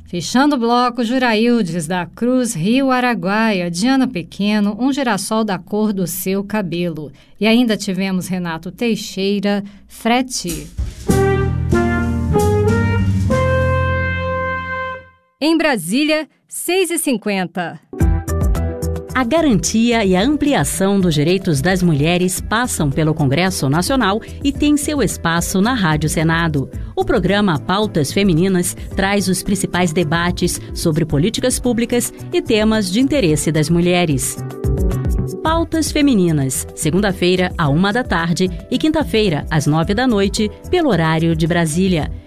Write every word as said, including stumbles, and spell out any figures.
Fechando o bloco, Juraildes da Cruz Rio Araguaia, Diana Pequeno, um girassol da cor do seu cabelo. E ainda tivemos Renato Teixeira, Frete. Em Brasília, seis e cinquenta. A garantia e a ampliação dos direitos das mulheres passam pelo Congresso Nacional e tem seu espaço na Rádio Senado. O programa Pautas Femininas traz os principais debates sobre políticas públicas e temas de interesse das mulheres. Pautas Femininas, segunda-feira, à uma da tarde e quinta-feira, às nove da noite, pelo horário de Brasília.